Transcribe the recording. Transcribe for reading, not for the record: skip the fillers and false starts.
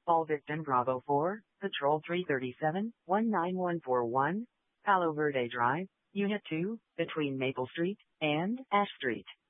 All victim Bravo 4, Patrol 337, 19141, Palo Verde Drive, Unit 2, between Maple Street and Ash Street.